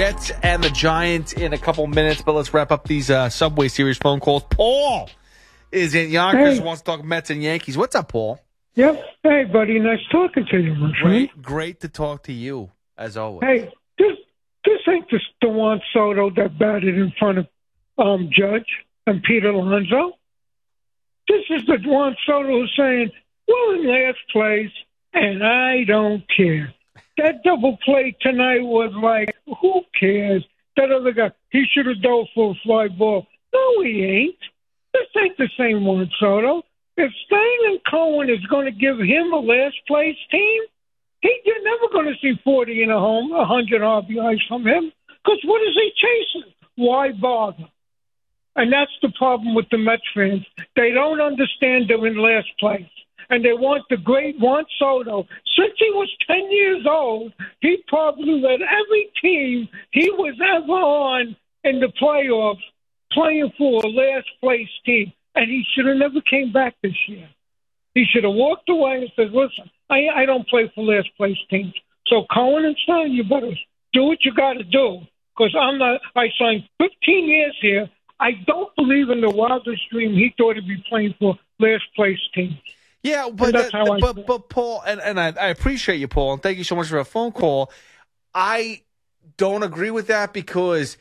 Mets and the Giants in a couple minutes, but let's wrap up these Subway Series phone calls. Paul is in Yonkers, wants to talk Mets and Yankees. What's up, Paul? Yep. Hey, buddy. Nice talking to you, my friend. Great to talk to you, as always. Hey, this ain't the Juan Soto that batted in front of Judge and Pete Alonso. This is the Juan Soto who's saying, we're in last place, and I don't care. That double play tonight was like, who cares? That other guy, he should have dove for a fly ball. No, he ain't. This ain't the same Juan Soto. If Stein and Cohen is going to give him a last-place team, you're never going to see 40 in a home, 100 RBIs from him, because what is he chasing? Why bother? And that's the problem with the Mets fans. They don't understand they're in last place. And they want the great Juan Soto. Since he was 10 years old, he probably led every team he was ever on in the playoffs playing for a last-place team. And he should have never came back this year. He should have walked away and said, listen, I don't play for last-place teams. So Cohen and Stein, you better do what you got to do, because I signed 15 years here. I don't believe in the wildest dream he thought he'd be playing for last-place teams. Yeah, but Paul, and I appreciate you, Paul, and thank you so much for a phone call. I don't agree with that because,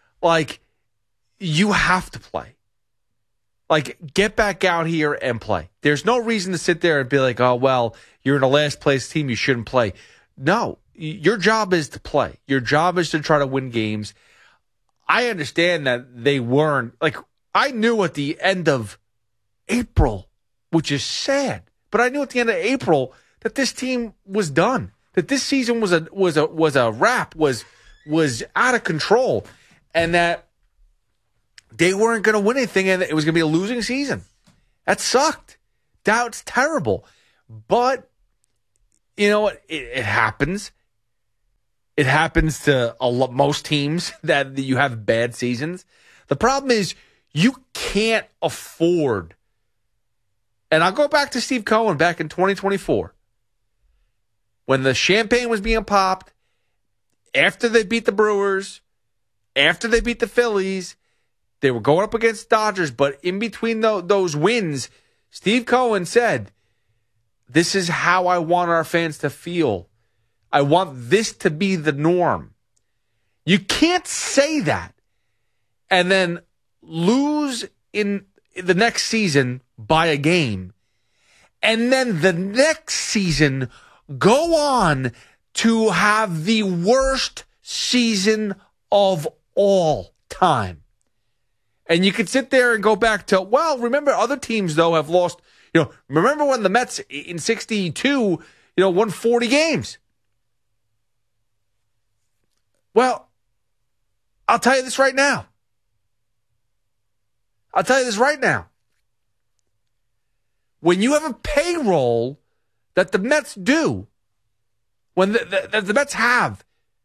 you have to play. Get back out here and play. There's no reason to sit there and be like, oh, well, you're in a last-place team, you shouldn't play. No, your job is to play. Your job is to try to win games. I understand that they weren't. I knew at the end of April, which is sad, but I knew at the end of April that this team was done, that this season was a wrap, was out of control, and that they weren't going to win anything, and it was going to be a losing season. That sucked. That's terrible. But you know what? It happens. It happens to most teams that you have bad seasons. The problem is you can't afford. And I'll go back to Steve Cohen back in 2024. When the champagne was being popped, after they beat the Brewers, after they beat the Phillies, they were going up against Dodgers, but in between those wins, Steve Cohen said, this is how I want our fans to feel. I want this to be the norm. You can't say that and then lose in the next season by a game, and then the next season go on to have the worst season of all time. And you could sit there and go back to, well, remember other teams, though, have lost. Remember when the Mets in 62, won 40 games? Well, I'll tell you this right now. When you have a payroll that the Mets do, when the Mets have,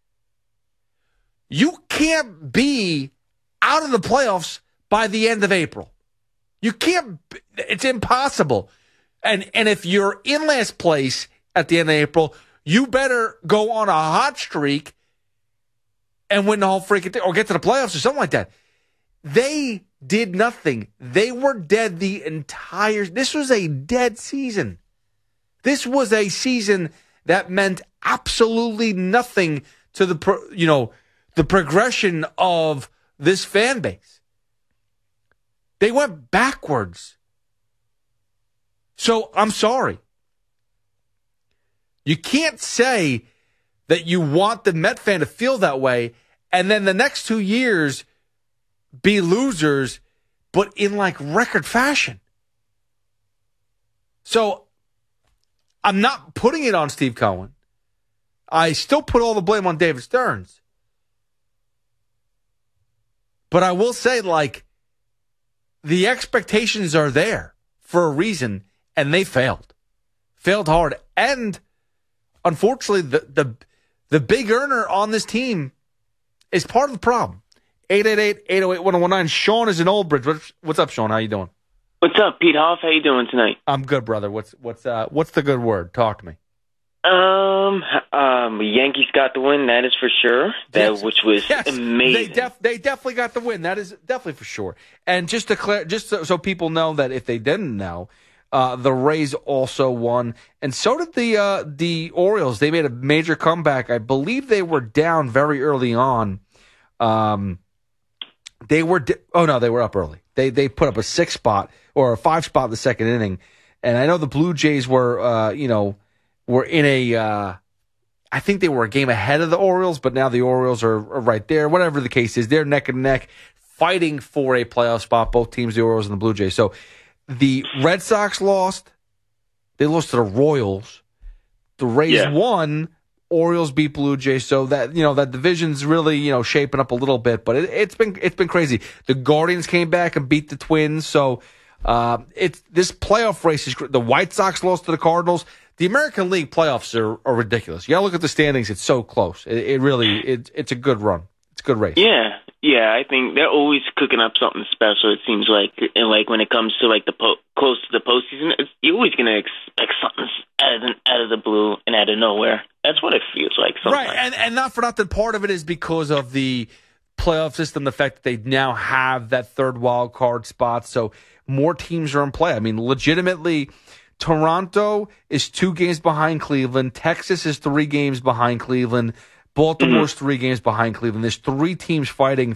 you can't be out of the playoffs by the end of April. You can't. It's impossible. And if you're in last place at the end of April, you better go on a hot streak and win the whole freaking thing, or get to the playoffs or something like that. They did nothing. They were dead the entire. This was a dead season. This was a season that meant absolutely nothing to the progression of this fan base. They went backwards. So I'm sorry. You can't say that you want the Met fan to feel that way and then the next 2 years be losers, but in record fashion. So I'm not putting it on Steve Cohen. I still put all the blame on David Stearns. But I will say, the expectations are there for a reason, and they failed. Failed hard. And, unfortunately, the big earner on this team is part of the problem. 888-808-1019. Sean is in Old Bridge. What's up, Sean? How you doing? What's up, Pete Hoff? How you doing tonight? I'm good, brother. What's the good word? Talk to me. Yankees got the win, that is for sure. Which was amazing. They definitely got the win. That is definitely for sure. And just so people know that if they didn't know, the Rays also won, and so did the Orioles. They made a major comeback. I believe they were down very early on. They were up early. They put up a 6 spot or a 5 spot in the second inning, and I know the Blue Jays were in a. I think they were a game ahead of the Orioles, but now the Orioles are right there. Whatever the case is, they're neck and neck, fighting for a playoff spot. Both teams, the Orioles and the Blue Jays. So the Red Sox lost. They lost to the Royals. The Rays won. Orioles beat Blue Jays. So that that division's really shaping up a little bit. But it's been crazy. The Guardians came back and beat the Twins. So it's this playoff race is the White Sox lost to the Cardinals. The American League playoffs are ridiculous. You got to look at the standings. It's so close. It's a good run. It's a good race. Yeah. I think they're always cooking up something special. It seems like, and like when it comes to like close to the postseason, you're always going to expect something out of the blue and out of nowhere. That's what it feels like sometimes. Right, and not for nothing. Part of it is because of the playoff system, the fact that they now have that third wild card spot, so more teams are in play. I mean, legitimately, Toronto is 2 games behind Cleveland. Texas is 3 games behind Cleveland. Baltimore's 3 games behind Cleveland. There's 4 teams fighting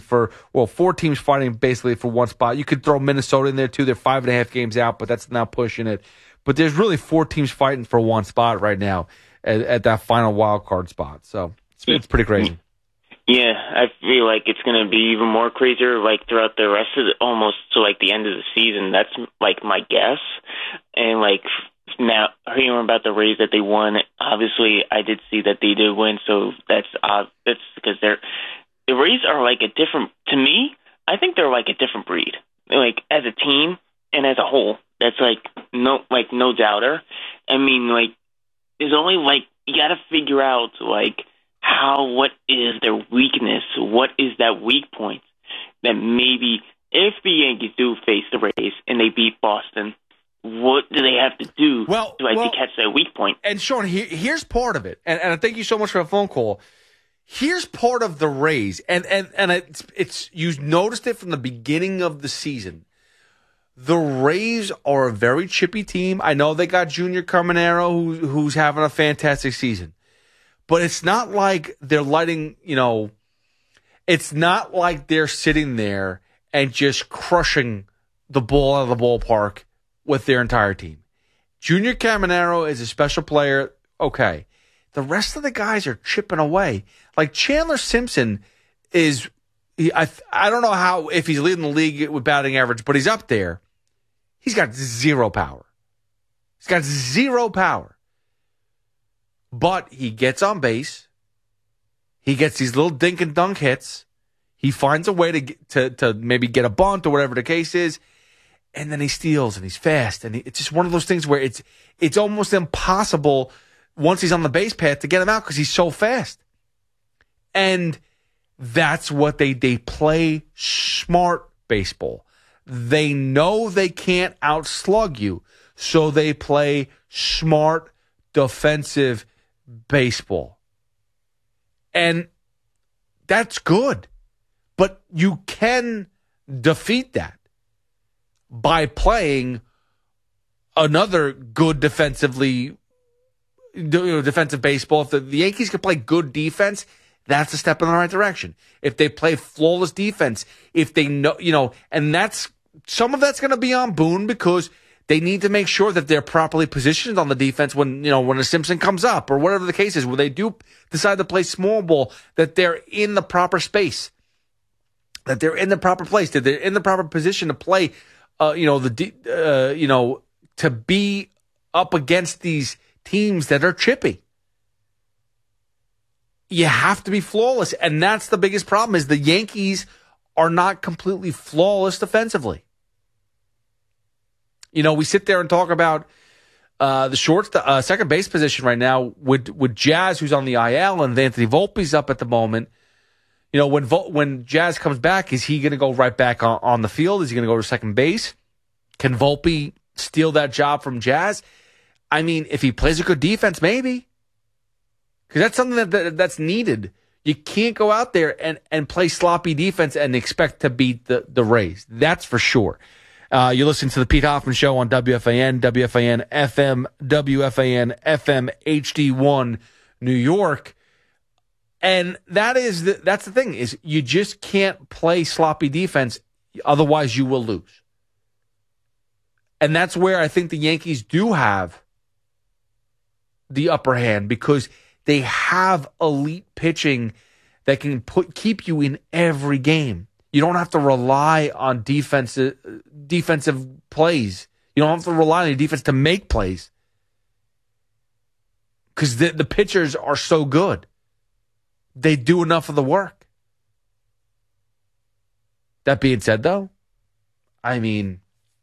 basically for one spot. You could throw Minnesota in there too. They're 5.5 games out, but that's not pushing it. But there's really 4 teams fighting for one spot right now at that final wild card spot. So it's pretty crazy. Yeah, I feel like it's going to be even more crazier, like throughout the rest of almost to like the end of the season. That's like my guess. And like now hearing about the Rays that they won, obviously I did see that they did win. So that's because the Rays are like a different. To me, I think they're like a different breed. Like as a team and as a whole, that's no doubter. I mean, like there's only like you got to figure out like. What is their weakness? What is that weak point that maybe if the Yankees do face the Rays and they beat Boston, what do they have to do to catch that weak point? And Sean, here's part of it. And I thank you so much for the phone call. Here's part of the Rays, and it's you noticed it from the beginning of the season. The Rays are a very chippy team. I know they got Junior Caminero, who's having a fantastic season. But it's not like they're it's not like they're sitting there and just crushing the ball out of the ballpark with their entire team. Junior Caminero is a special player. Okay. The rest of the guys are chipping away. Like Chandler Simpson I don't know if he's leading the league with batting average, but he's up there. He's got 0 power. He's got 0 power. But he gets on base. He gets these little dink and dunk hits. He finds a way to maybe get a bunt or whatever the case is, and then he steals and he's fast. And it's just one of those things where it's almost impossible once he's on the base path to get him out because he's so fast. And that's what they play smart baseball. They know they can't outslug you, so they play smart defensive baseball. And that's good. But you can defeat that by playing another good defensive baseball. If the Yankees can play good defense, that's a step in the right direction. If they play flawless defense, if they know, and some of that's going to be on Boone because they need to make sure that they're properly positioned on the defense when a Simpson comes up or whatever the case is, where they do decide to play small ball, that they're in the proper space, that they're in the proper place, that they're in the proper position to play, to be up against these teams that are chippy. You have to be flawless, and that's the biggest problem is the Yankees are not completely flawless defensively. We sit there and talk about the second base position right now with Jazz, who's on the IL, and Anthony Volpe's up at the moment. When Jazz comes back, is he going to go right back on the field? Is he going to go to second base? Can Volpe steal that job from Jazz? I mean, if he plays a good defense, maybe. Because that's something that's needed. You can't go out there and play sloppy defense and expect to beat the Rays. That's for sure. You listen to the Pete Hoffman Show on WFAN, WFAN FM, WFAN FM HD1 New York. And that's the thing, is you just can't play sloppy defense, otherwise you will lose. And that's where I think the Yankees do have the upper hand, because they have elite pitching that can keep you in every game. You don't have to rely on defensive plays. You don't have to rely on your defense to make plays, because the pitchers are so good. They do enough of the work. That being said, though, I mean,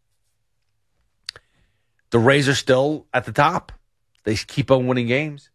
the Rays are still at the top. They keep on winning games.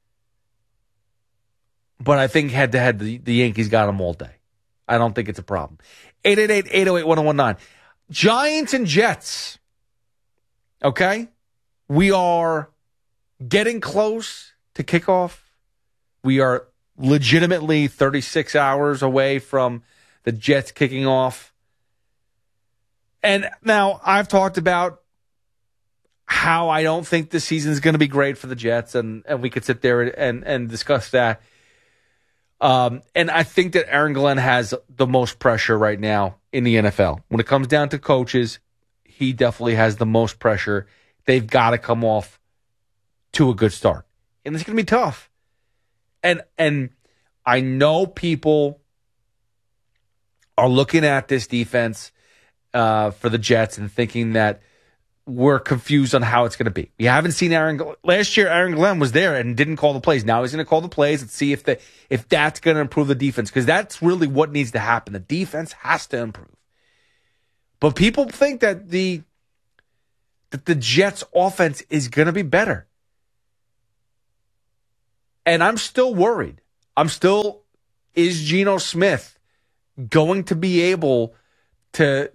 But I think head-to-head, the Yankees got them all day. I don't think it's a problem. 888-808-1019. Giants and Jets. Okay? We are getting close to kickoff. We are legitimately 36 hours away from the Jets kicking off. And now I've talked about how I don't think this season is going to be great for the Jets, and we could sit there and discuss that. And I think that Aaron Glenn has the most pressure right now in the NFL. When it comes down to coaches, he definitely has the most pressure. They've got to come off to a good start. And it's going to be tough. And I know people are looking at this defense for the Jets and thinking that we're confused on how it's going to be. We haven't seen last year. Aaron Glenn was there and didn't call the plays. Now he's going to call the plays and see if that's going to improve the defense, because that's really what needs to happen. The defense has to improve. But people think that the Jets offense is going to be better. And I'm still worried. Is Geno Smith going to be able to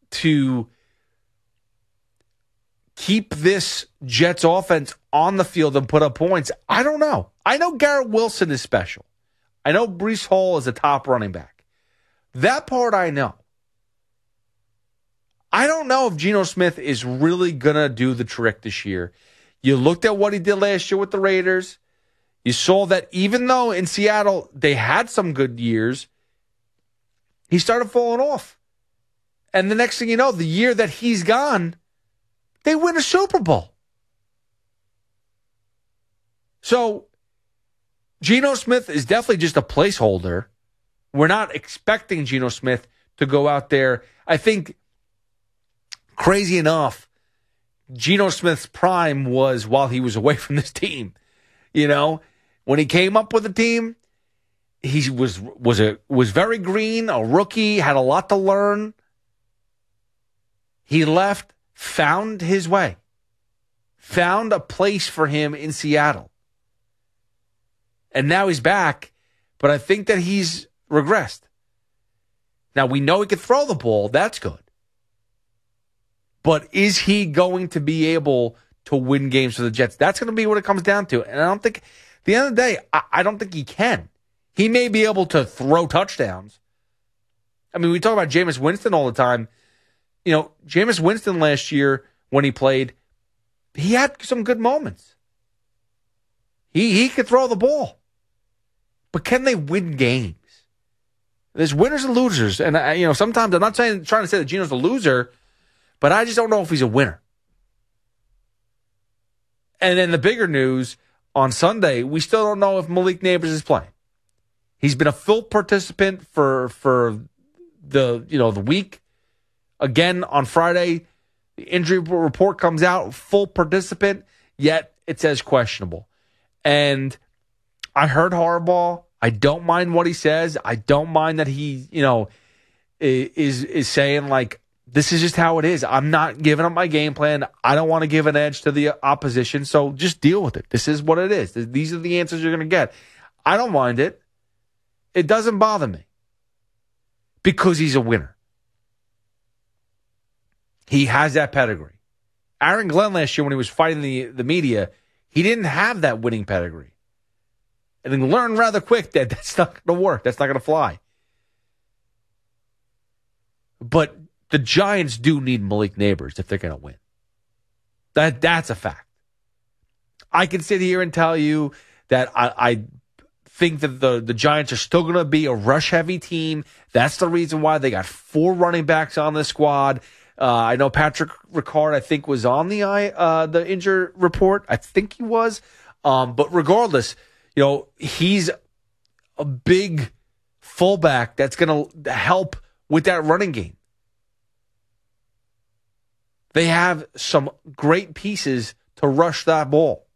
keep this Jets offense on the field and put up points? I don't know. I know Garrett Wilson is special. I know Breece Hall is a top running back. That part I know. I don't know if Geno Smith is really going to do the trick this year. You looked at what he did last year with the Raiders. You saw that even though in Seattle they had some good years, he started falling off. And the next thing you know, the year that he's gone, they win a Super Bowl. So Geno Smith is definitely just a placeholder. We're not expecting Geno Smith to go out there. I think, crazy enough, Geno Smith's prime was while he was away from this team. You know, when he came up with the team, he was very green, a rookie, had a lot to learn. He left, found his way, found a place for him in Seattle. And now he's back, but I think that he's regressed. Now, we know he can throw the ball. That's good. But is he going to be able to win games for the Jets? That's going to be what it comes down to. And I don't think, at the end of the day, I don't think he can. He may be able to throw touchdowns. I mean, we talk about Jameis Winston all the time. You know, Jameis Winston last year when he played, he had some good moments. He could throw the ball. But can they win games? There's winners and losers. And, sometimes I'm not trying to say that Geno's a loser, but I just don't know if he's a winner. And then the bigger news, on Sunday, we still don't know if Malik Nabers is playing. He's been a full participant for the week. Again, on Friday, the injury report comes out, full participant, yet it says questionable. And I heard Harbaugh. I don't mind what he says. I don't mind that he, is saying, like, this is just how it is. I'm not giving up my game plan. I don't want to give an edge to the opposition, so just deal with it. This is what it is. These are the answers you're going to get. I don't mind it. It doesn't bother me because he's a winner. He has that pedigree. Aaron Glenn last year when he was fighting the media, he didn't have that winning pedigree. And then learn rather quick that that's not going to work. That's not going to fly. But the Giants do need Malik Neighbors if they're going to win. That's a fact. I can sit here and tell you that I think that the Giants are still going to be a rush-heavy team. That's the reason why they got 4 running backs on the squad. I know Patrick Ricard, I think, was on the injury report. I think he was. But regardless, he's a big fullback that's going to help with that running game. They have some great pieces to rush that ball.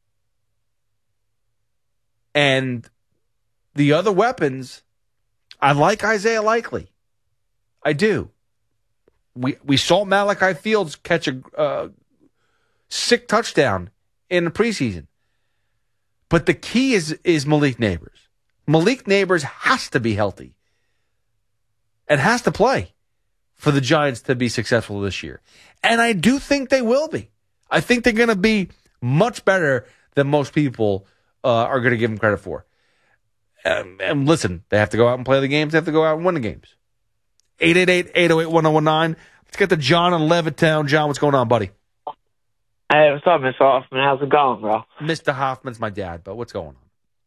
And the other weapons, I like Isaiah Likely. I do. We saw Malachi Fields catch a sick touchdown in the preseason. But the key is Malik Neighbors. Malik Neighbors has to be healthy and has to play for the Giants to be successful this year. And I do think they will be. I think they're going to be much better than most people are going to give them credit for. And listen, they have to go out and play the games. They have to go out and win the games. 888-808-1019. Let's get to John in Levittown. John, what's going on, buddy? Hey, what's up, Mr. Hoffman? How's it going, bro? Mr. Hoffman's my dad, but what's going on?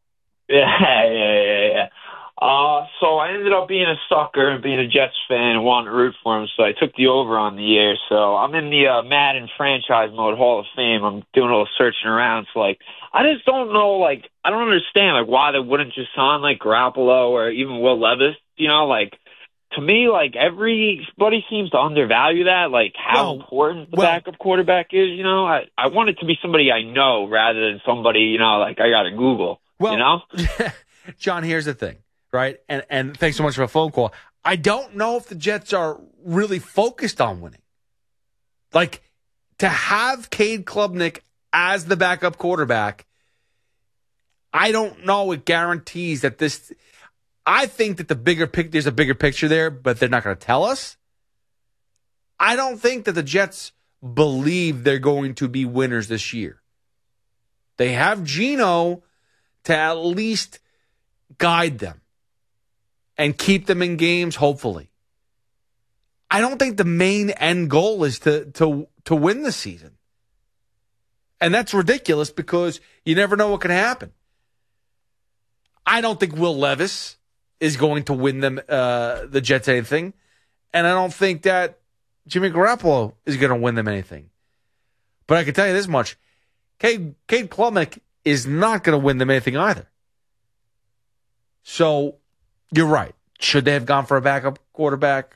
Yeah. So I ended up being a sucker and being a Jets fan and wanting to root for him, so I took the over on the air. So I'm in the Madden franchise mode Hall of Fame. I'm doing a little searching around. So, I just don't know, I don't understand, why they wouldn't just sign, Garoppolo or even Will Levis, to me, everybody seems to undervalue that, how important the backup quarterback is, I want it to be somebody I know rather than somebody, I got to Google, John, here's the thing, right? And thanks so much for a phone call. I don't know if the Jets are really focused on winning. To have Cade Klubnik as the backup quarterback, I don't know it guarantees that this... I think that there's a bigger picture there, but they're not going to tell us. I don't think that the Jets believe they're going to be winners this year. They have Geno to at least guide them and keep them in games, hopefully. I don't think the main end goal is to win the season. And that's ridiculous because you never know what can happen. I don't think Will Levis is going to win them the Jets anything. And I don't think that Jimmy Garoppolo is going to win them anything. But I can tell you this much. Cade Klubnik is not going to win them anything either. So, you're right. Should they have gone for a backup quarterback?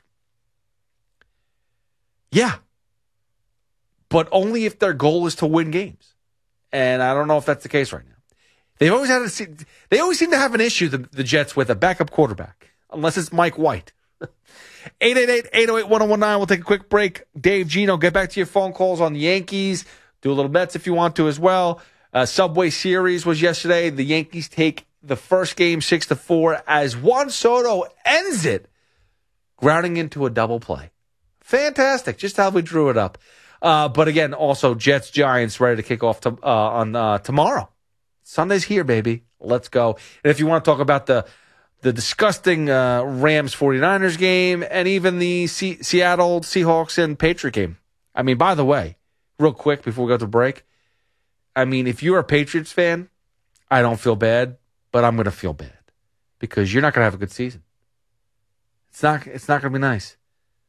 Yeah. But only if their goal is to win games. And I don't know if that's the case right now. They always seem to have an issue, the Jets, with a backup quarterback, unless it's Mike White. 888-808-1019. We'll take a quick break. Dave, Gino, get back to your phone calls on the Yankees. Do a little bets if you want to as well. Subway Series was yesterday. The Yankees take the first game 6-4 as Juan Soto ends it, grounding into a double play. Fantastic. Just how we drew it up. But again, also Jets-Giants ready to kick off on tomorrow. Sunday's here, baby. Let's go. And if you want to talk about the disgusting Rams 49ers game and even the Seattle Seahawks and Patriot game. I mean, by the way, real quick before we go to break, I mean, if you're a Patriots fan, I don't feel bad, but I'm going to feel bad because you're not going to have a good season. It's not going to be nice.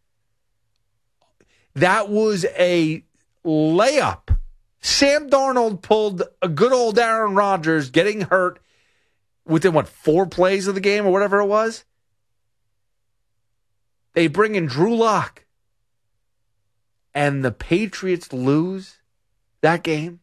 That was a layup. Sam Darnold pulled a good old Aaron Rodgers getting hurt within, 4 plays of the game or whatever it was? They bring in Drew Lock. And the Patriots lose that game?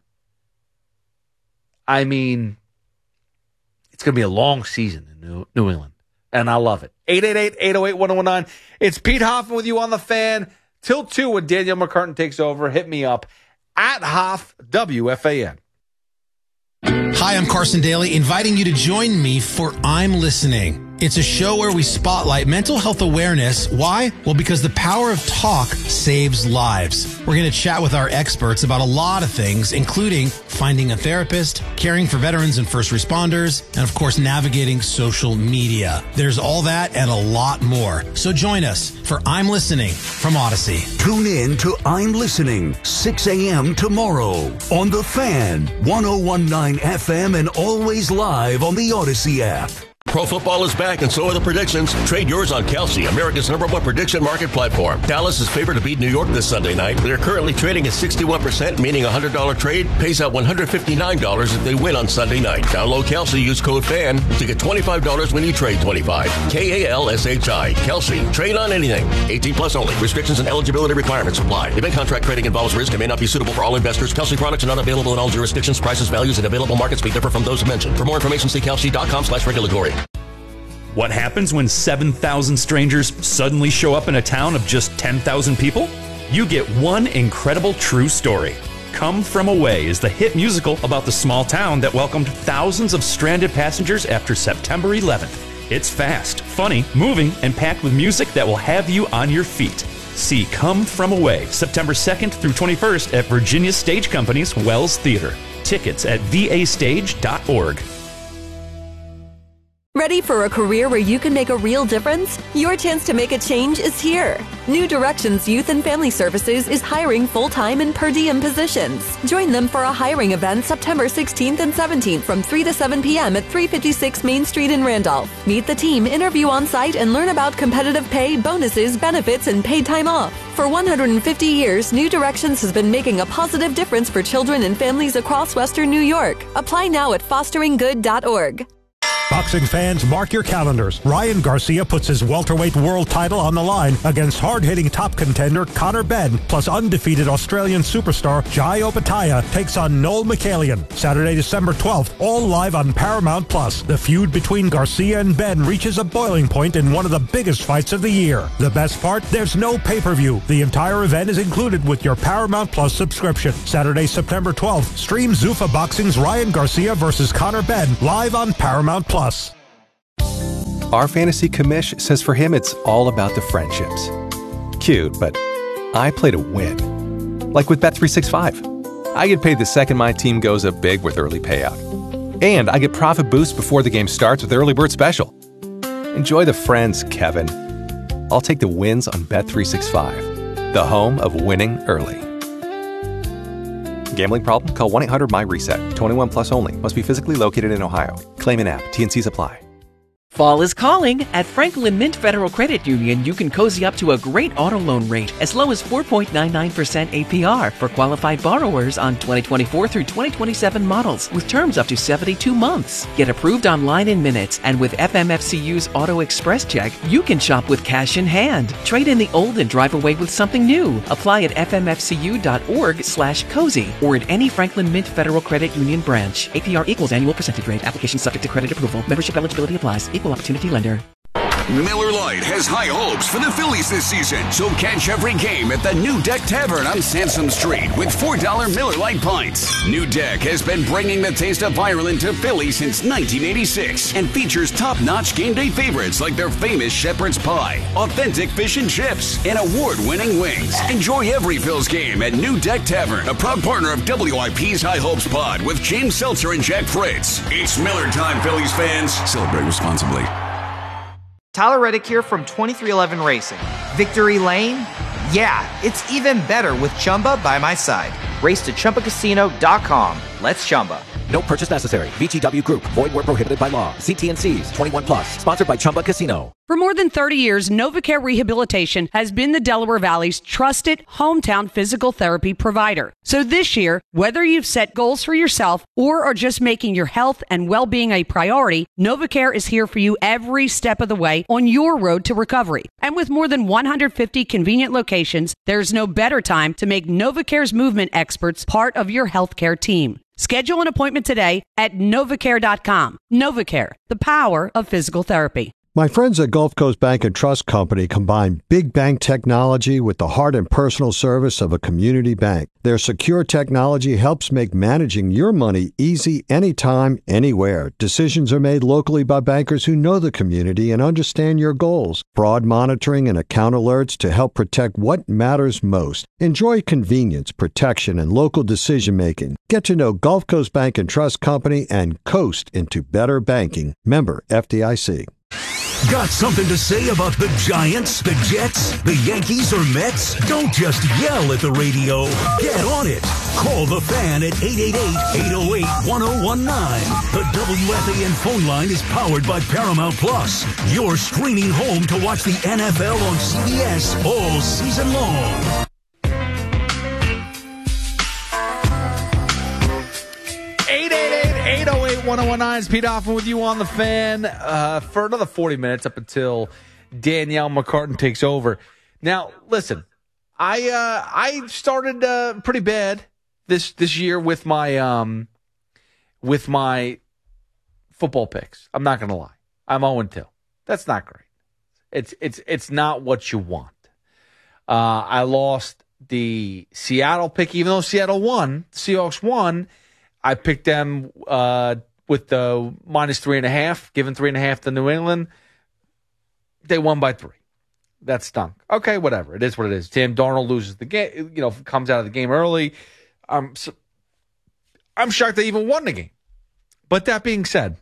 I mean, it's going to be a long season in New England. And I love it. 888-808-1019. It's Pete Hoffman with you on the Fan. Till 2 when Danielle McCartan takes over. Hit me up. At Hoff WFAN. Hi, I'm Carson Daly, inviting you to join me for I'm Listening. It's a show where we spotlight mental health awareness. Why? Well, because the power of talk saves lives. We're going to chat with our experts about a lot of things, including finding a therapist, caring for veterans and first responders, and of course, navigating social media. There's all that and a lot more. So join us for I'm Listening from Odyssey. Tune in to I'm Listening, 6 a.m. tomorrow on The Fan, 101.9 FM, and always live on the Odyssey app. Pro football is back, and so are the predictions. Trade yours on Kalshi, America's #1 prediction market platform. Dallas is favored to beat New York this Sunday night. They're currently trading at 61%, meaning a $100 trade pays out $159 if they win on Sunday night. Download Kalshi, use code FAN to get $25 when you trade 25. Kalshi. Kalshi. Trade on anything. 18 plus only. Restrictions and eligibility requirements apply. Event contract trading involves risk and may not be suitable for all investors. Kalshi products are not available in all jurisdictions. Prices, values, and available markets may differ from those mentioned. For more information, see Kalshi.com/regulatory. What happens when 7,000 strangers suddenly show up in a town of just 10,000 people? You get one incredible true story. Come From Away is the hit musical about the small town that welcomed thousands of stranded passengers after September 11th. It's fast, funny, moving, and packed with music that will have you on your feet. See Come From Away, September 2nd through 21st at Virginia Stage Company's Wells Theater. Tickets at vastage.org. Ready for a career where you can make a real difference? Your chance to make a change is here. New Directions Youth and Family Services is hiring full-time and per diem positions. Join them for a hiring event September 16th and 17th from 3 to 7 p.m. at 356 Main Street in Randolph. Meet the team, interview on site, and learn about competitive pay, bonuses, benefits, and paid time off. For 150 years, New Directions has been making a positive difference for children and families across Western New York. Apply now at fosteringgood.org. Boxing fans, mark your calendars. Ryan Garcia puts his welterweight world title on the line against hard-hitting top contender Conor Benn, plus undefeated Australian superstar Jai Opetaia takes on Noel McCallion. Saturday, December 12th, all live on Paramount+. The feud between Garcia and Benn reaches a boiling point in one of the biggest fights of the year. The best part? There's no pay-per-view. The entire event is included with your Paramount+ subscription. Saturday, September 12th, stream Zuffa Boxing's Ryan Garcia versus Conor Benn live on Paramount+. Our fantasy commish says for him it's all about the friendships. Cute, but I play to win. Like with Bet365. I get paid the second my team goes up big with early payout. And I get profit boosts before the game starts with Early Bird Special. Enjoy the friends, Kevin. I'll take the wins on Bet365, the home of winning early. Gambling problem? Call 1-800-MY-RESET. 21 plus only. Must be physically located in Ohio. Claim an app. T&Cs apply. Fall is calling. At Franklin Mint Federal Credit Union, you can cozy up to a great auto loan rate as low as 4.99% APR for qualified borrowers on 2024 through 2027 models with terms up to 72 months. Get approved online in minutes, and with FMFCU's Auto Express Check, you can shop with cash in hand. Trade in the old and drive away with something new. Apply at fmfcu.org/cozy or at any Franklin Mint Federal Credit Union branch. APR equals annual percentage rate. Application subject to credit approval. Membership eligibility applies. Equal opportunity lender. Miller Lite has high hopes for the Phillies this season, so catch every game at the New Deck Tavern on Sansom Street with $4 Miller Lite pints. New Deck has been bringing the taste of Ireland to Philly since 1986 and features top-notch game day favorites like their famous shepherd's pie, authentic fish and chips, and award-winning wings. Enjoy every Phil's game at New Deck Tavern, a proud partner of WIP's High Hopes Pod with James Seltzer and Jack Fritz. It's Miller time, Phillies fans. Celebrate responsibly. Tyler Reddick here from 2311 Racing. Victory Lane? Yeah, it's even better with Chumba by my side. Race to ChumbaCasino.com. Let's Chumba. No purchase necessary. VGW Group. Void where prohibited by law. See T&Cs. 21 plus. Sponsored by Chumba Casino. For more than 30 years, NovaCare Rehabilitation has been the Delaware Valley's trusted hometown physical therapy provider. So this year, whether you've set goals for yourself or are just making your health and well-being a priority, NovaCare is here for you every step of the way on your road to recovery. And with more than 150 convenient locations, there's no better time to make NovaCare's movement experts part of your healthcare team. Schedule an appointment today at novacare.com. NovaCare, the power of physical therapy. My friends at Gulf Coast Bank and Trust Company combine big bank technology with the heart and personal service of a community bank. Their secure technology helps make managing your money easy anytime, anywhere. Decisions are made locally by bankers who know the community and understand your goals. Fraud monitoring and account alerts to help protect what matters most. Enjoy convenience, protection, and local decision making. Get to know Gulf Coast Bank and Trust Company and coast into better banking. Member FDIC. Got something to say about the Giants, the Jets, the Yankees, or Mets? Don't just yell at the radio. Get on it. Call the Fan at 888-808-1019. The WFAN phone line is powered by Paramount Plus. Your streaming home to watch the NFL on CBS all season long. 888-808-1019. It's Pete Hoffman with you on the Fan for another 40 minutes up until Danielle McCartan takes over. Now, listen, I started pretty bad this year with my football picks. I'm not going to lie. I'm 0-2. That's not great. It's not what you want. I lost the Seattle pick, even though Seattle won. The Seahawks won. I picked them with the -3.5, given 3.5 to New England. They won by 3. That stunk. Okay, whatever. It is what it is. Sam Darnold loses the game, comes out of the game early. I'm shocked they even won the game. But that being said,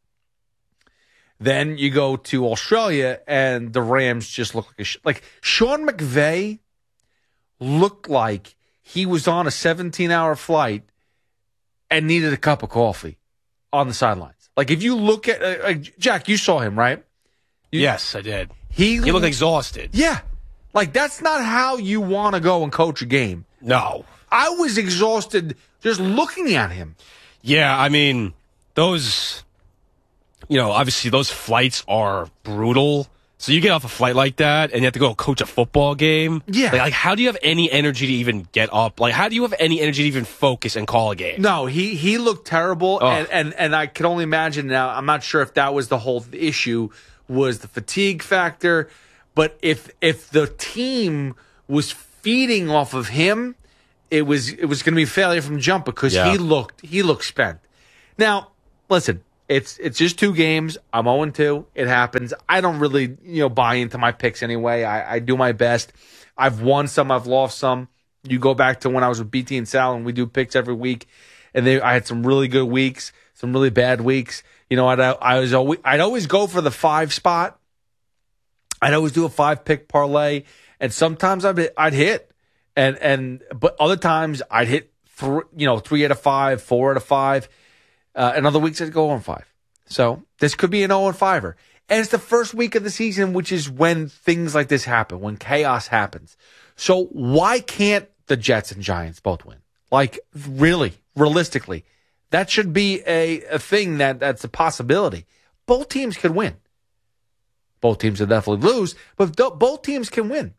then you go to Australia and the Rams just look like Sean McVay looked like he was on a 17-hour flight and needed a cup of coffee on the sidelines. Like, if you look at Jack, you saw him, right? Yes, I did. He looked exhausted. Yeah. Like, that's not how you want to go and coach a game. No. I was exhausted just looking at him. Yeah, I mean, those, obviously those flights are brutal. So you get off a flight like that and you have to go coach a football game. Yeah. Like, how do you have any energy to even get up? Like, how do you have any energy to even focus and call a game? No, he looked terrible. And I can only imagine now, I'm not sure if that was the whole issue, was the fatigue factor. But if the team was feeding off of him, it was going to be a failure from jump because he looked spent. Now, listen. It's just 2 games. I'm 0-2. It happens. I don't really, buy into my picks anyway. I do my best. I've won some. I've lost some. You go back to when I was with BT and Sal, and we do picks every week. And I had some really good weeks, some really bad weeks. I'd always go for the 5 spot. I'd always do a 5-pick parlay, and sometimes I'd hit, but other times I'd hit 3 out of 5, 4 out of 5. And other weeks I'd go 0-5. So this could be an 0-5er. And it's the first week of the season, which is when things like this happen, when chaos happens. So why can't the Jets and Giants both win? Like, really, realistically, that should be a thing that's a possibility. Both teams can win. Both teams will definitely lose, but both teams can win.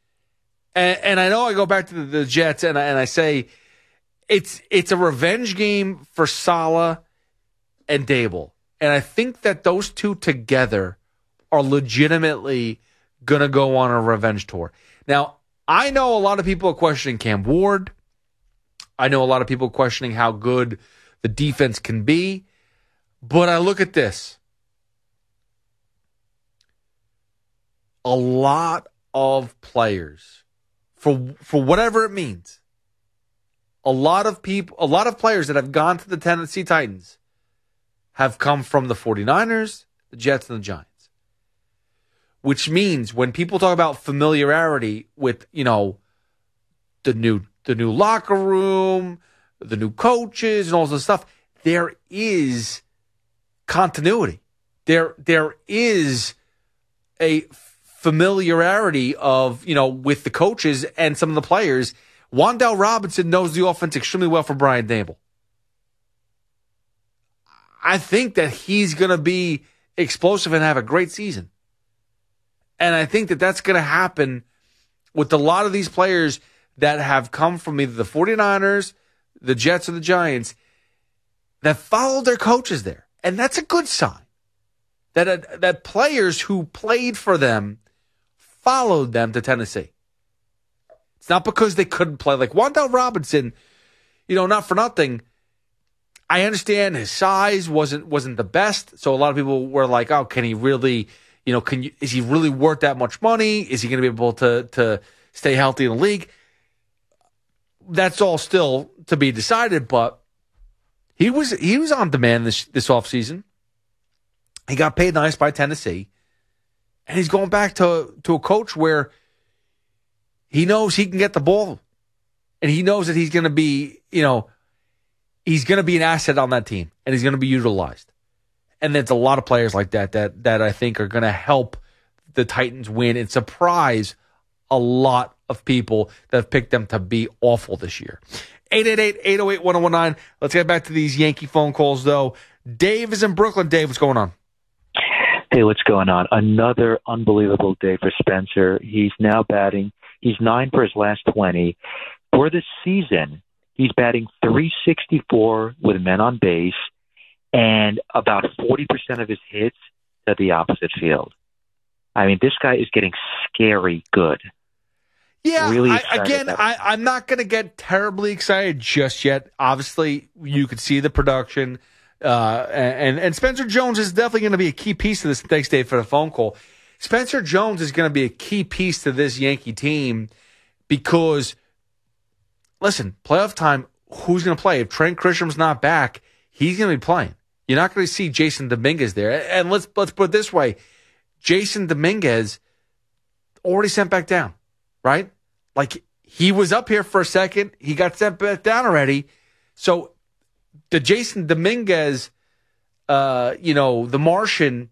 And I know I go back to the Jets and I say it's a revenge game for Saleh and Dable. And I think that those two together are legitimately going to go on a revenge tour. Now, I know a lot of people are questioning Cam Ward. I know a lot of people questioning how good the defense can be. But I look at this. A lot of players, for whatever it means, a lot of players that have gone to the Tennessee Titans have come from the 49ers, the Jets, and the Giants. Which means when people talk about familiarity with, the new locker room, the new coaches, and all this stuff, there is continuity. There is a familiarity of, with the coaches and some of the players. Wan'Dale Robinson knows the offense extremely well for Brian Daboll. I think that he's going to be explosive and have a great season. And I think that that's going to happen with a lot of these players that have come from either the 49ers, the Jets, or the Giants that followed their coaches there. And that's a good sign. that players who played for them followed them to Tennessee. It's not because they couldn't play. Like Wan'Dale Robinson, not for nothing. I understand his size wasn't the best, so a lot of people were like, "Oh, can he really? Is he really worth that much money? Is he going to be able to stay healthy in the league?" That's all still to be decided, but he was on demand this offseason. He got paid nice by Tennessee, and he's going back to a coach where he knows he can get the ball, and he knows that he's going to be, he's going to be an asset on that team, and he's going to be utilized. And there's a lot of players like that I think are going to help the Titans win and surprise a lot of people that have picked them to be awful this year. 888-808-1019. Let's get back to these Yankee phone calls, though. Dave is in Brooklyn. Dave, what's going on? Hey, what's going on? Another unbelievable day for Spencer. He's now batting. He's 9 for his last 20. For the season, he's batting .364 with men on base and about 40% of his hits to the opposite field. I mean, this guy is getting scary good. Yeah, really I'm not going to get terribly excited just yet. Obviously, you could see the production. And Spencer Jones is definitely going to be a key piece to this. Thanks, Dave, for the phone call. Spencer Jones is going to be a key piece to this Yankee team because, listen, playoff time, who's going to play? If Trent Grisham's not back, he's going to be playing. You're not going to see Jason Dominguez there. And let's put it this way. Jason Dominguez already sent back down, right? Like, he was up here for a second. He got sent back down already. So the Jason Dominguez, the Martian,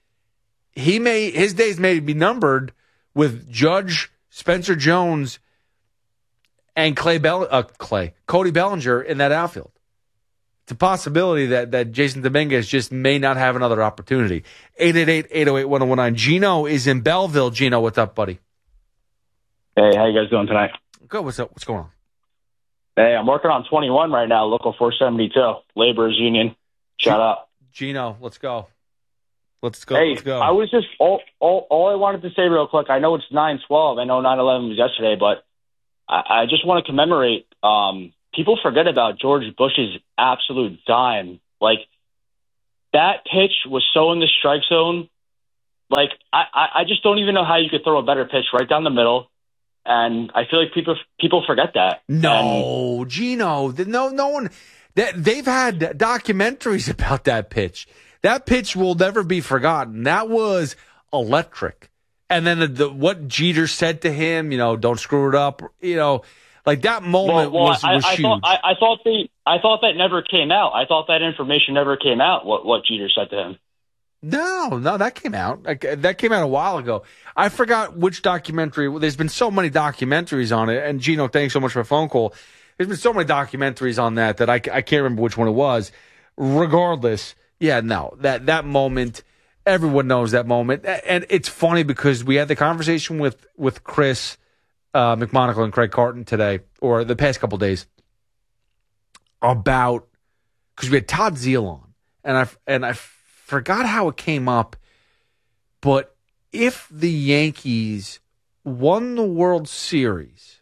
his days may be numbered with Judge, Spencer Jones, and Cody Bellinger in that outfield. It's a possibility that Jason Dominguez just may not have another opportunity. 888-808-1019. Gino is in Belleville. Gino, what's up, buddy? Hey, how you guys doing tonight? Good. What's up? What's going on? Hey, I'm working on 21 right now, local 472, Laborers Union. Shout out. Gino, let's go. Let's go. Hey, let's go. I was just, all I wanted to say real quick, I know it's 9/12. I know 9/11 was yesterday, but I just want to commemorate, people forget about George Bush's absolute dime. Like, that pitch was so in the strike zone. Like, I just don't even know how you could throw a better pitch right down the middle. And I feel like people forget that. No, Gino, no one. They've had documentaries about that pitch. That pitch will never be forgotten. That was electric. And then what Jeter said to him, don't screw it up. Like that moment was huge. I thought that never came out. I thought that information never came out. What Jeter said to him. No, that came out. That came out a while ago. I forgot which documentary. There's been so many documentaries on it. And Gino, thanks so much for a phone call. There's been so many documentaries on that I can't remember which one it was. Regardless, yeah, no, that moment, everyone knows that moment. And it's funny because we had the conversation with Chris McMonagle and Craig Carton today, or the past couple days, about, because we had Todd Zeile on, and I forgot how it came up, but if the Yankees won the World Series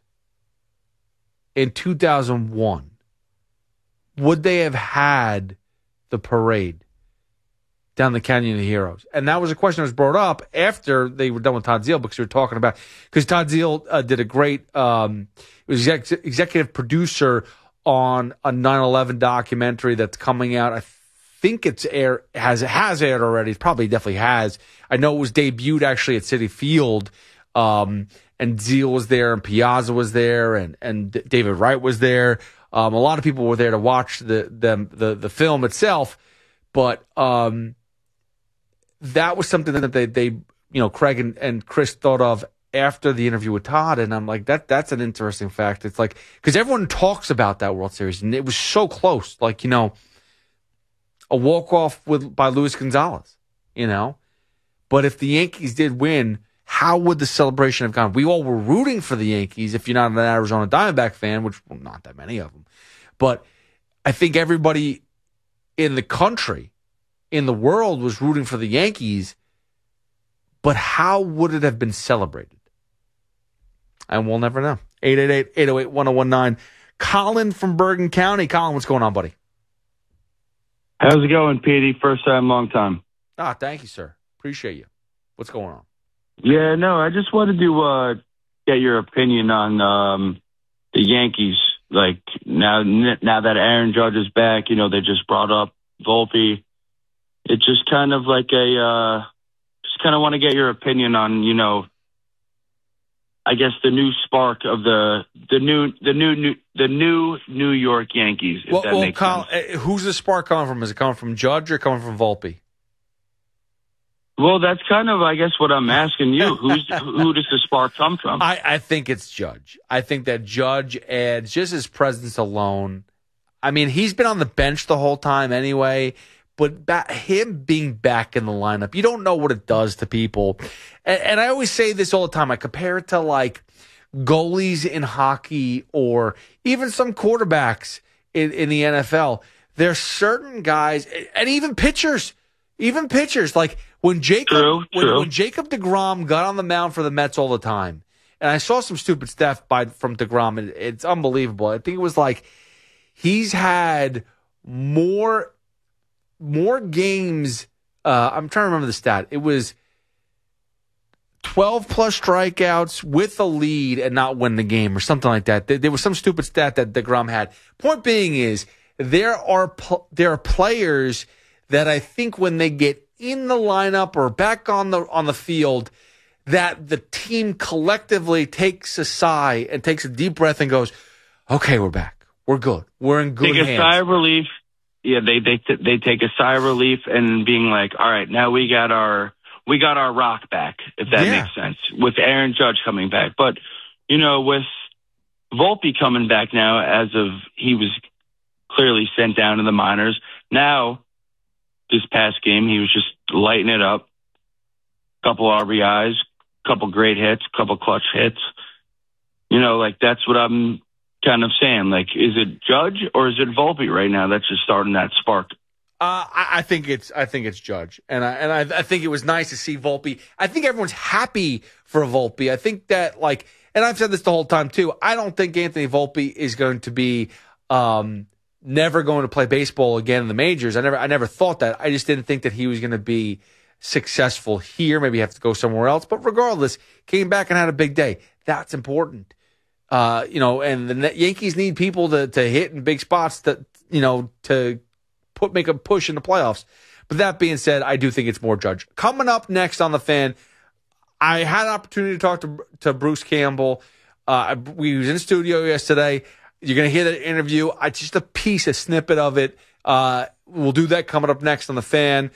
in 2001, would they have had the parade down the Canyon of Heroes? And that was a question that was brought up after they were done with Todd Zeile, because we were talking about, because Todd Zeile did a great, was executive producer on a 9/11 documentary that's coming out. I think it's has aired already. It probably definitely has. I know it was debuted actually at Citi Field, and Zeile was there, and Piazza was there, and David Wright was there. A lot of people were there to watch the film itself, but that was something that they Craig and Chris thought of after the interview with Todd, and I'm like, that's an interesting fact. It's like, because everyone talks about that World Series, and it was so close, like, a walk-off by Luis Gonzalez, But if the Yankees did win, how would the celebration have gone? We all were rooting for the Yankees, if you're not an Arizona Diamondback fan, which, well, not that many of them. But I think everybody in the country, in the world was rooting for the Yankees, but how would it have been celebrated? And we'll never know. 888-808-1019. Colin from Bergen County. Colin, what's going on, buddy? How's it going, Petey? First time, long time. Thank you, sir. Appreciate you. What's going on? Yeah, no, I just wanted to get your opinion on the Yankees. Like, now that Aaron Judge is back, they just brought up Volpe. It's just kind of like just kind of want to get your opinion on, I guess the new spark of the new New York Yankees. If that makes sense. Who's the spark coming from? Is it coming from Judge or coming from Volpe? Well, that's kind of, I guess, what I'm asking you. Who does the spark come from? I think it's Judge. I think that Judge adds just his presence alone. I mean, he's been on the bench the whole time anyway, but him being back in the lineup, you don't know what it does to people. And I always say this all the time. I compare it to like goalies in hockey or even some quarterbacks in the NFL. There's certain guys, and even pitchers, like when Jacob DeGrom got on the mound for the Mets all the time, and I saw some stupid stuff from DeGrom. It's unbelievable. I think it was like he's had more games. I'm trying to remember the stat. It was 12 plus strikeouts with a lead and not win the game or something like that. There was some stupid stat that DeGrom had. Point being is there are players that I think when they get in the lineup or back on the field, that the team collectively takes a sigh and takes a deep breath and goes, "Okay, we're back. We're good. We're in good hands." Take a sigh of relief. Yeah, they take a sigh of relief and being like, "All right, now we got our rock back," if that makes sense, with Aaron Judge coming back. But with Volpe coming back now, as of he was clearly sent down to the minors. Now, this past game, he was just lighting it up. Couple RBIs, couple great hits, couple clutch hits. That's what I'm kind of saying. Like, is it Judge or is it Volpe right now that's just starting that spark? I think it's Judge, and I think it was nice to see Volpe. I think everyone's happy for Volpe. I think that and I've said this the whole time too. I don't think Anthony Volpe is going to be never going to play baseball again in the majors. I never thought that. I just didn't think that he was going to be successful here. Maybe have to go somewhere else. But regardless, came back and had a big day. That's important. And the Yankees need people to hit in big spots to make a push in the playoffs. But that being said, I do think it's more Judge. Coming up next on The Fan, I had an opportunity to talk to Bruce Campbell. We was in the studio yesterday. You're going to hear that interview. Just a snippet of it. We'll do that coming up next on The Fan.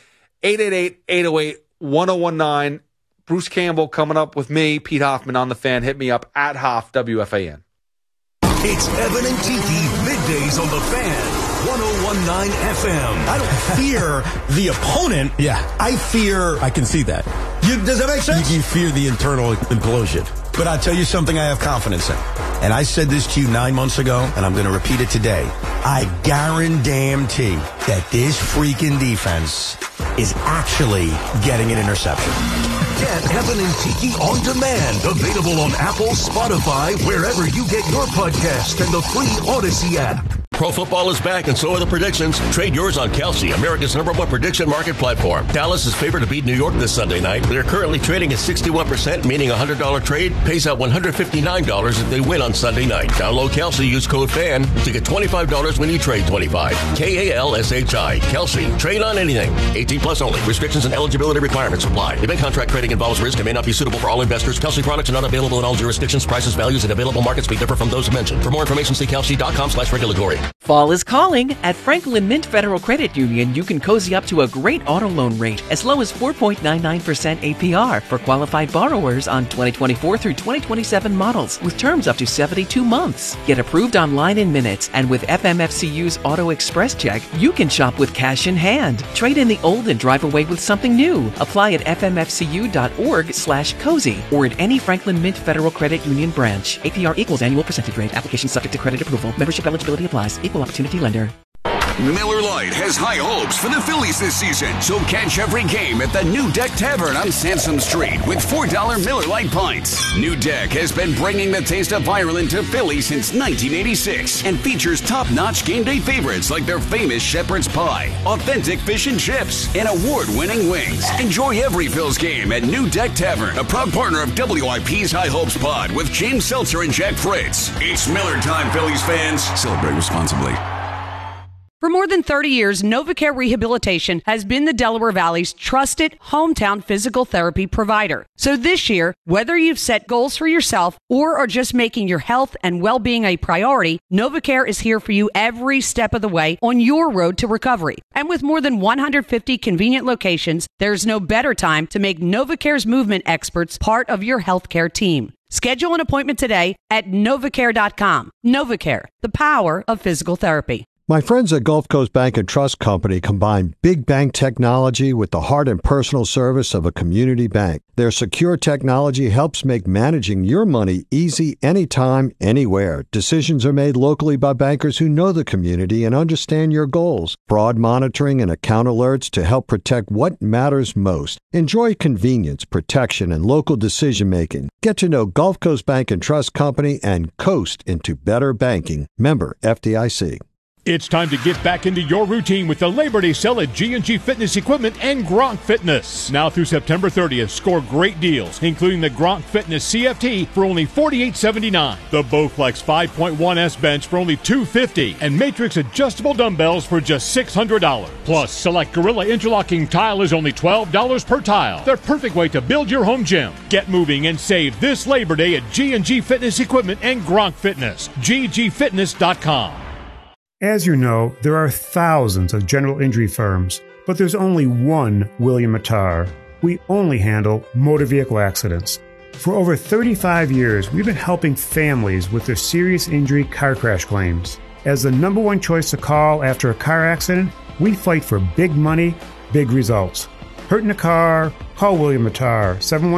888-808-1019. Bruce Campbell coming up with me, Pete Hoffman, on The Fan. Hit me up at Hoff, WFAN. It's Evan and Tiki, middays on The Fan, 101.9 FM. I don't fear the opponent. Yeah. I can see that. Does that make sense? You fear the internal implosion. But I'll tell you something I have confidence in. And I said this to you 9 months ago, and I'm going to repeat it today. I guarantee that this freaking defense is actually getting an interception. Get Evan and Tiki on demand. Available on Apple, Spotify, wherever you get your podcast, and the free Odyssey app. Pro football is back, and so are the predictions. Trade yours on Kelsey, America's #1 prediction market platform. Dallas is favored to beat New York this Sunday night. They're currently trading at 61%, meaning a $100 trade pays out $159 if they win on Sunday night. Download Kelsey, use code FAN to get $25 when you trade $25. KALSHI. Kelsey. Trade on anything. 18 plus only. Restrictions and eligibility requirements apply. Event contract trading involves risk and may not be suitable for all investors. Kelsey products are not available in all jurisdictions. Prices, values, and available markets may differ from those mentioned. For more information, see kelsey.com/regulatory. Fall is calling. At Franklin Mint Federal Credit Union, you can cozy up to a great auto loan rate as low as 4.99% APR for qualified borrowers on 2024 through 2027 models with terms up to 72 months. Get approved online in minutes, and with FMFCU's Auto Express Check, you can shop with cash in hand. Trade in the old and drive away with something new. Apply at fmfcu.org/cozy or at any Franklin Mint Federal Credit Union branch. APR equals annual percentage rate. Application subject to credit approval. Membership eligibility applies. Equal opportunity lender. Miller Lite has high hopes for the Phillies this season, so catch every game at the New Deck Tavern on Sansom Street with $4 Miller Lite pints. New Deck has been bringing the taste of Ireland to Philly since 1986 and features top-notch game day favorites like their famous shepherd's pie, authentic fish and chips, and award-winning wings. Enjoy every Phil's game at New Deck Tavern, a proud partner of WIP's High Hopes Pod with James Seltzer and Jack Fritz. It's Miller time, Phillies fans. Celebrate responsibly. For more than 30 years, NovaCare Rehabilitation has been the Delaware Valley's trusted hometown physical therapy provider. So this year, whether you've set goals for yourself or are just making your health and well-being a priority, NovaCare is here for you every step of the way on your road to recovery. And with more than 150 convenient locations, there's no better time to make NovaCare's movement experts part of your healthcare team. Schedule an appointment today at novacare.com. NovaCare, the power of physical therapy. My friends at Gulf Coast Bank and Trust Company combine big bank technology with the heart and personal service of a community bank. Their secure technology helps make managing your money easy anytime, anywhere. Decisions are made locally by bankers who know the community and understand your goals. Fraud monitoring and account alerts to help protect what matters most. Enjoy convenience, protection, and local decision-making. Get to know Gulf Coast Bank and Trust Company and coast into better banking. Member FDIC. It's time to get back into your routine with the Labor Day sale at G&G Fitness Equipment and Gronk Fitness. Now through September 30th, score great deals, including the Gronk Fitness CFT for only $48.79, the Bowflex 5.1S bench for only $250, and Matrix adjustable dumbbells for just $600. Plus, select Gorilla interlocking tile is only $12 per tile. The perfect way to build your home gym. Get moving and save this Labor Day at G&G Fitness Equipment and Gronk Fitness. ggfitness.com. As you know, there are thousands of general injury firms, but there's only one William Attar. We only handle motor vehicle accidents. For over 35 years, we've been helping families with their serious injury car crash claims. As the number one choice to call after a car accident, we fight for big money, big results. Hurt in a car? Call William Attar,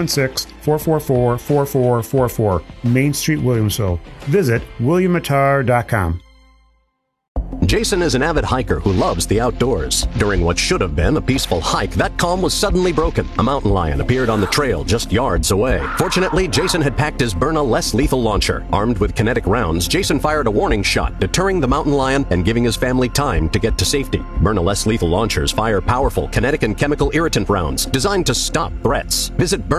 716-444-4444, Main Street, Williamsville. Visit williamattar.com. Jason is an avid hiker who loves the outdoors. During what should have been a peaceful hike, that calm was suddenly broken. A mountain lion appeared on the trail just yards away. Fortunately, Jason had packed his Byrna less lethal launcher. Armed with kinetic rounds, Jason fired a warning shot, deterring the mountain lion and giving his family time to get to safety. Byrna less lethal launchers fire powerful kinetic and chemical irritant rounds designed to stop threats. Visit Byrna